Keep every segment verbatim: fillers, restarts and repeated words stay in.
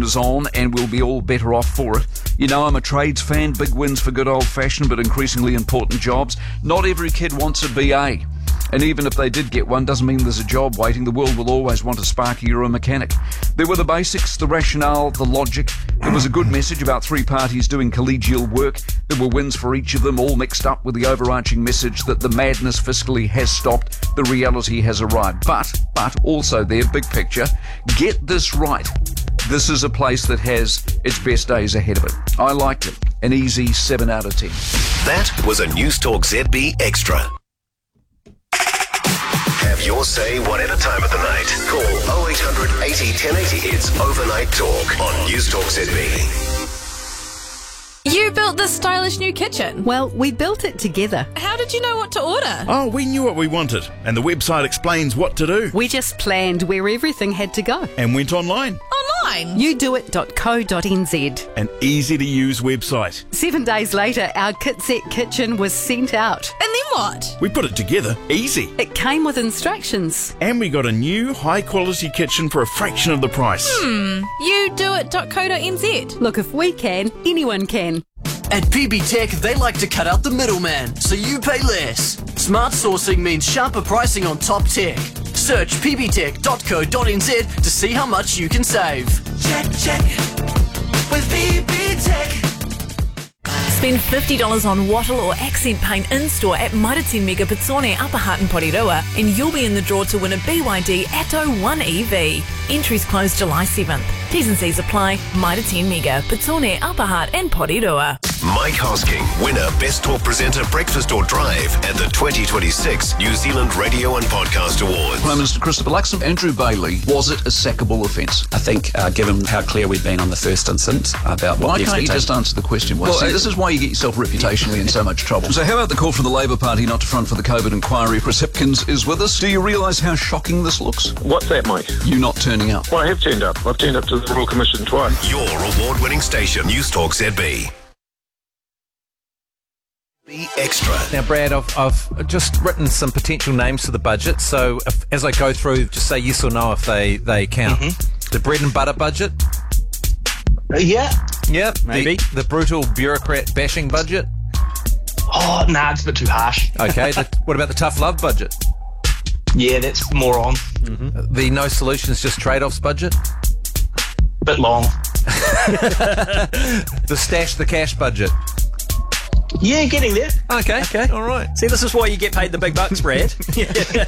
was on, and we'll be all better off for it. You know, I'm a trades fan, big wins for good old-fashioned but increasingly important jobs. Not every kid wants a B A. And even if they did get one, doesn't mean there's a job waiting. The world will always want a sparky or a mechanic. There were the basics, the rationale, the logic. There was a good message about three parties doing collegial work. There were wins for each of them, all mixed up with the overarching message that the madness fiscally has stopped, the reality has arrived. But, but also their big picture, get this right. This is a place that has its best days ahead of it. I liked it. An easy seven out of ten. That was a Newstalk Z B Extra. Have your say whatever time of the night. Call oh eight hundred eighty ten eighty. It's Overnight Talk on Newstalk Z B. You built this stylish new kitchen. Well, we built it together. How did you know what to order? Oh, we knew what we wanted, and the website explains what to do. We just planned where everything had to go. And went online. Online? you do it dot co dot n z. An easy-to-use website. Seven days later, our Kitset kitchen was sent out. And then what? We put it together easy. It came with instructions. And we got a new, high-quality kitchen for a fraction of the price. Hmm. you do it dot co dot n z. Look, if we can, anyone can. At P B Tech, they like to cut out the middleman, so you pay less. Smart sourcing means sharper pricing on top tech. Search p b tech dot co dot n z to see how much you can save. Check, check, with P B Tech. Spend fifty dollars on wattle or accent paint in-store at Mairiti Mega Pitsone, Upper Hutt and Porirua, and you'll be in the draw to win a B Y D Atto one E V. Entries close July seventh. T's and C's apply. Mairiti Mega Pitsone, Upper Hutt and Porirua. Mike Hosking, winner Best Talk Presenter Breakfast or Drive at the twenty twenty-six New Zealand Radio and Podcast Awards. Prime Minister Christopher Luxon, Andrew Bailey, was it a sackable offence? I think, uh, given how clear we've been on the first instance about what Why the can't you expectation- just answer the question? Well, see, this is why you get yourself reputationally in so much trouble. So how about the call for the Labour Party not to front for the COVID inquiry? Chris Hipkins is with us. Do you realise how shocking this looks? What's that, Mike? You not turning up. Well, I have turned up. I've turned up to the Royal Commission twice. Your award-winning station, Newstalk Z B. Be extra. Now, Brad, I've, I've just written some potential names for the budget, so if, as I go through, just say yes or no if they, they count. Mm-hmm. The bread and butter budget? Uh, yeah. Yeah, maybe. The, the brutal bureaucrat bashing budget? Oh, nah, it's a bit too harsh. Okay, the, what about the tough love budget? Yeah, that's more on. Mm-hmm. The no solutions, just trade-offs budget? Bit long. The stash the cash budget? Yeah, getting there. Okay, okay, all right. See, this is why you get paid the big bucks, Brad. You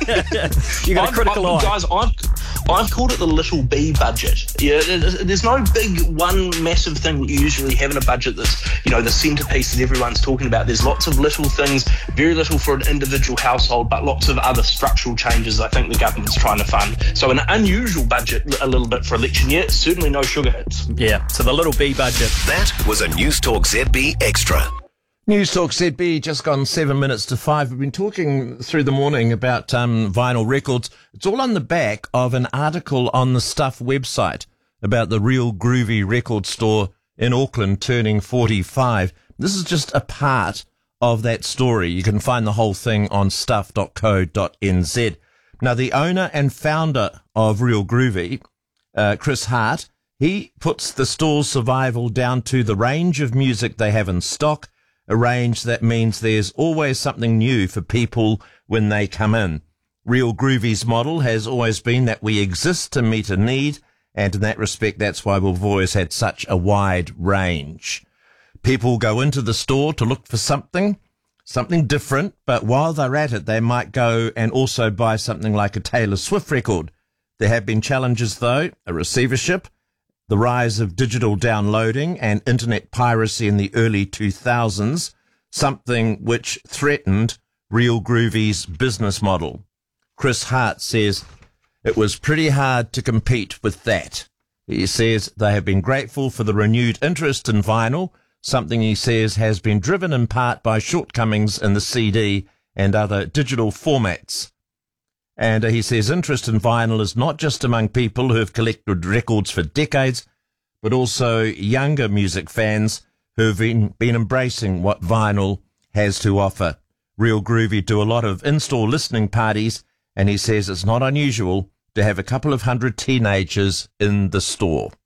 got a I've- critical I've- eye. Guys, I've, I've called it the little B budget. Yeah, there's there's no big one massive thing that you usually have in a budget that's, you know, the centerpiece that everyone's talking about. There's lots of little things, very little for an individual household, but lots of other structural changes I think the government's trying to fund. So an unusual budget a little bit for election year, certainly no sugar hits. Yeah, so the little B budget. That was a Newstalk Z B Extra. Newstalk Z B, just gone seven minutes to five. We've been talking through the morning about um, vinyl records. It's all on the back of an article on the Stuff website about the Real Groovy record store in Auckland turning forty-five. This is just a part of that story. You can find the whole thing on stuff dot co dot n z. Now, the owner and founder of Real Groovy, uh, Chris Hart, he puts the store's survival down to the range of music they have in stock, a range that means there's always something new for people when they come in. Real Groovy's model has always been that we exist to meet a need, and in that respect, that's why we've always had such a wide range. People go into the store to look for something, something different, but while they're at it, they might go and also buy something like a Taylor Swift record. There have been challenges, though, a receivership, the rise of digital downloading and internet piracy in the early two thousands, something which threatened Real Groovy's business model. Chris Hart says it was pretty hard to compete with that. He says they have been grateful for the renewed interest in vinyl, something he says has been driven in part by shortcomings in the C D and other digital formats. And uh, he says interest in vinyl is not just among people who have collected records for decades, but also younger music fans who've been, been embracing what vinyl has to offer. Real Groovy do a lot of in-store listening parties, and he says it's not unusual to have a couple of hundred teenagers in the store.